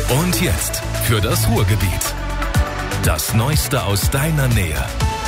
Und jetzt für das Ruhrgebiet. Das Neueste aus deiner Nähe.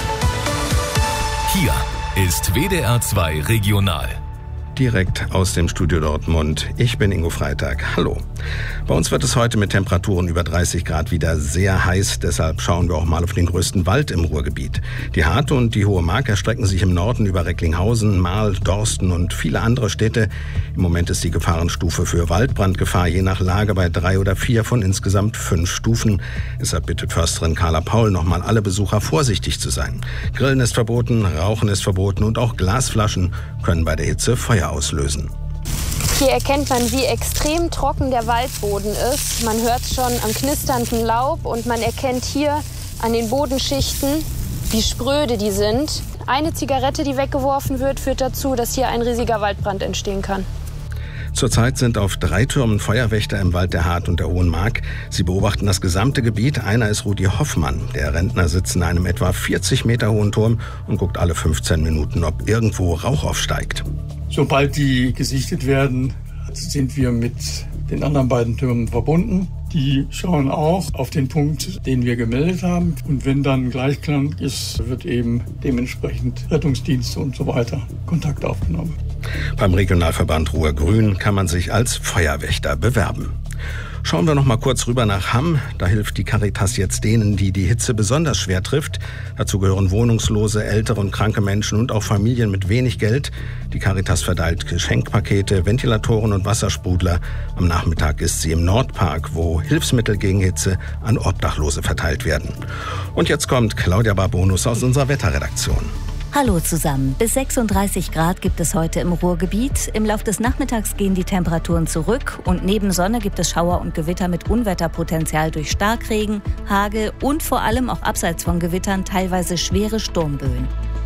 Hier ist WDR 2 Regional. Direkt aus dem Studio Dortmund. Ich bin Ingo Freitag. Hallo. Bei uns wird es heute mit Temperaturen über 30 Grad wieder sehr heiß. Deshalb schauen wir auch mal auf den größten Wald im Ruhrgebiet. Die Harte und die Hohe Mark erstrecken sich im Norden über Recklinghausen, Marl, Dorsten und viele andere Städte. Im Moment ist die Gefahrenstufe für Waldbrandgefahr je nach Lage bei 3 oder 4 von insgesamt 5 Stufen. Deshalb bittet Försterin Carla Paul nochmal alle Besucher vorsichtig zu sein. Grillen ist verboten, Rauchen ist verboten und auch Glasflaschen können bei der Hitze Feuer auslösen. Hier erkennt man, wie extrem trocken der Waldboden ist. Man hört schon am knisternden Laub und man erkennt hier an den Bodenschichten, wie spröde die sind. Eine Zigarette, die weggeworfen wird, führt dazu, dass hier ein riesiger Waldbrand entstehen kann. Zurzeit sind auf 3 Türmen Feuerwächter im Wald der Hart und der Hohen Mark. Sie beobachten das gesamte Gebiet. Einer ist Rudi Hoffmann. Der Rentner sitzt in einem etwa 40 Meter hohen Turm und guckt alle 15 Minuten, ob irgendwo Rauch aufsteigt. Sobald die gesichtet werden, sind wir mit den anderen beiden Türmen verbunden. Die schauen auch auf den Punkt, den wir gemeldet haben. Und wenn dann Gleichklang ist, wird eben dementsprechend Rettungsdienste und so weiter Kontakt aufgenommen. Beim Regionalverband Ruhr-Grün kann man sich als Feuerwächter bewerben. Schauen wir noch mal kurz rüber nach Hamm. Da hilft die Caritas jetzt denen, die die Hitze besonders schwer trifft. Dazu gehören wohnungslose, ältere und kranke Menschen und auch Familien mit wenig Geld. Die Caritas verteilt Geschenkpakete, Ventilatoren und Wassersprudler. Am Nachmittag ist sie im Nordpark, wo Hilfsmittel gegen Hitze an Obdachlose verteilt werden. Und jetzt kommt Claudia Barbonus aus unserer Wetterredaktion. Hallo zusammen. Bis 36 Grad gibt es heute im Ruhrgebiet. Im Lauf des Nachmittags gehen die Temperaturen zurück und neben Sonne gibt es Schauer und Gewitter mit Unwetterpotenzial durch Starkregen, Hagel und vor allem auch abseits von Gewittern teilweise schwere Sturmböen.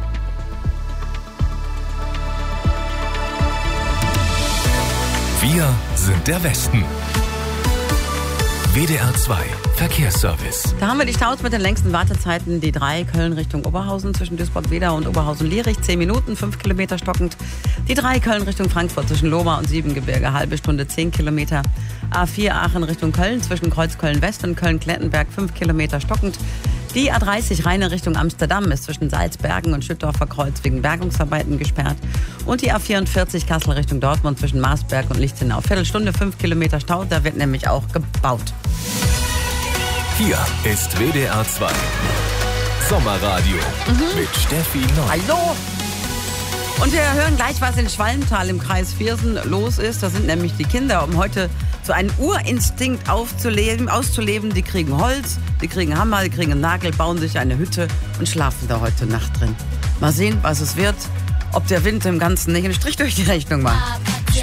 Wir sind der Westen. WDR 2 Verkehrsservice. Da haben wir die Staus mit den längsten Wartezeiten. Die 3 Köln Richtung Oberhausen zwischen Duisburg-Wedau und Oberhausen-Lierich 10 Minuten, 5 Kilometer stockend. Die 3 Köln Richtung Frankfurt zwischen Lohmar und Siebengebirge, halbe Stunde 10 Kilometer. A4 Aachen Richtung Köln zwischen Kreuzköln-West und Köln-Klettenberg 5 Kilometer stockend. Die A30 Rheine Richtung Amsterdam ist zwischen Salzbergen und Schüttorfer Kreuz wegen Bergungsarbeiten gesperrt. Und die A44 Kassel Richtung Dortmund zwischen Marsberg und Lichtenau. Viertelstunde 5 Kilometer Stau, da wird nämlich auch gebaut. Hier ist WDR 2 Sommerradio mit Steffi Neu. Hallo! Und wir hören gleich, was in Schwalmtal im Kreis Viersen los ist. Da sind nämlich die Kinder, um heute so einen Urinstinkt auszuleben. Die kriegen Holz, die kriegen Hammer, die kriegen einen Nagel, bauen sich eine Hütte und schlafen da heute Nacht drin. Mal sehen, was es wird. Ob der Wind im Ganzen nicht einen Strich durch die Rechnung macht.